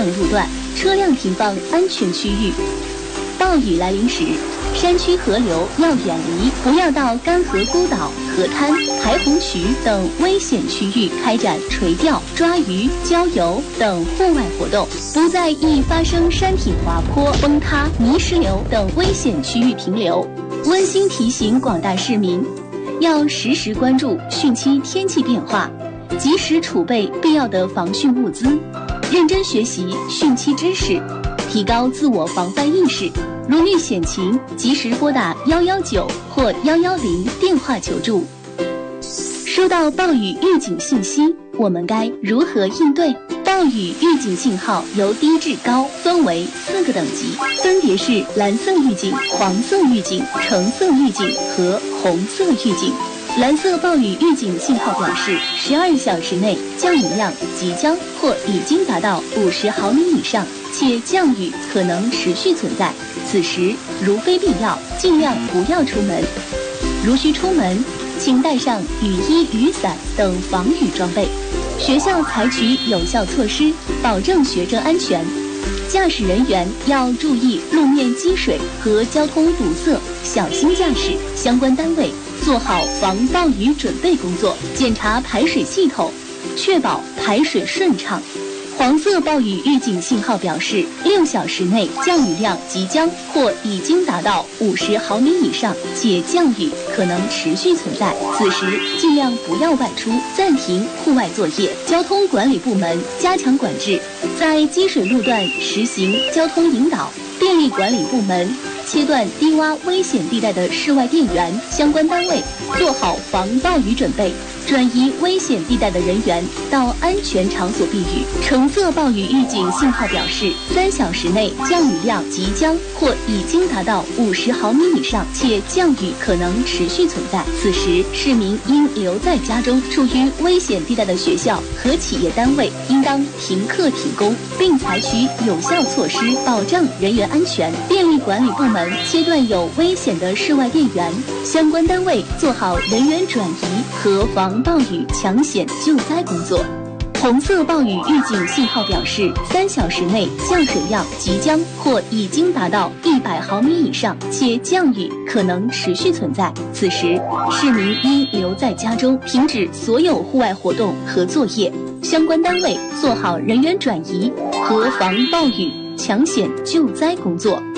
等路段，车辆停放安全区域。暴雨来临时，山区河流要远离，不要到干涸孤岛、河滩、排洪渠等危险区域开展垂钓、抓鱼、郊游等户外活动，不在易发生山体滑坡、崩塌、泥石流等危险区域停留。温馨提醒广大市民，要时时关注汛期天气变化，及时储备必要的防汛物资，认真学习汛期知识，提高自我防范意识。如遇险情，及时拨打119或110电话求助。收到暴雨预警信息，我们该如何应对？暴雨预警信号由低至高分为4个等级，分别是蓝色预警、黄色预警、橙色预警和红色预警。蓝色暴雨预警信号表示，12小时内降雨量即将或已经达到50毫米以上，且降雨可能持续存在。此时如非必要，尽量不要出门。如需出门，请带上雨衣、雨伞等防雨装备。学校采取有效措施，保证学生安全。驾驶人员要注意路面积水和交通堵塞，小心驾驶。相关单位做好防暴雨准备工作，检查排水系统，确保排水顺畅。黄色暴雨预警信号表示，6小时内降雨量即将或已经达到50毫米以上，且降雨可能持续存在。此时尽量不要外出，暂停户外作业。交通管理部门加强管制，在积水路段实行交通引导。电力管理部门切断低洼危险地带的室外电源，相关单位做好防暴雨准备，转移危险地带的人员到安全场所避雨。橙色暴雨预警信号表示，3小时内降雨量即将或已经达到50毫米以上，且降雨可能持续存在。此时市民应留在家中，处于危险地带的学校和企业单位应当停课停工，并采取有效措施保障人员安全。电力管理部门切断有危险的室外电源，相关单位做好人员转移和防暴雨抢险救灾工作。红色暴雨预警信号表示，3小时内降水量即将或已经达到100毫米以上，且降雨可能持续存在。此时市民应留在家中，停止所有户外活动和作业。相关单位做好人员转移和防暴雨抢险救灾工作。